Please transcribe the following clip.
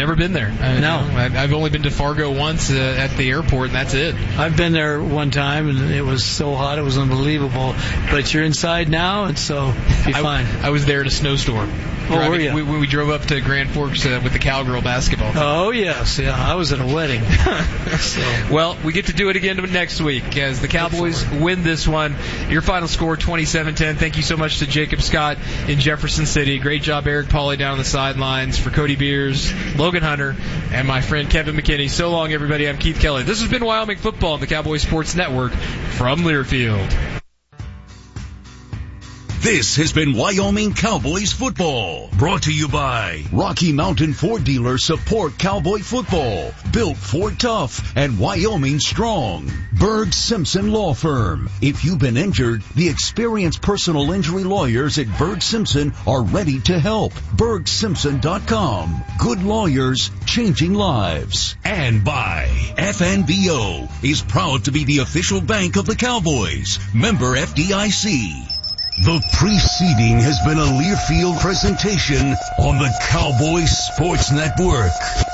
never been there. I've only been to Fargo once at the airport, and that's it. I've been there one time, and it was so hot, it was unbelievable. But you're inside now, and so you're fine. I was there in a snowstorm. Oh, were you? We drove up to Grand Forks with the Cowgirl basketball team. Oh, yes. Yeah, I was at a wedding. Well, we get to do it again next week as the Cowboys win this one. Your final score, 27-10. Thank you so much to Jacob Scott in Jefferson City. Great job, Eric Pauly down on the sidelines. For Cody Beers, Logan Hunter, and my friend Kevin McKinney. So long, everybody. I'm Keith Kelly. This has been Wyoming Football on the Cowboys Sports Network from Learfield. This has been Wyoming Cowboys Football, brought to you by Rocky Mountain Ford Dealers. Support Cowboy football, built Ford tough and Wyoming strong. Berg Simpson Law Firm. If you've been injured, the experienced personal injury lawyers at Berg Simpson are ready to help. BergSimpson.com. Good lawyers, changing lives. And by FNBO is proud to be the official bank of the Cowboys. Member FDIC. The preceding has been a Learfield presentation on the Cowboys Sports Network.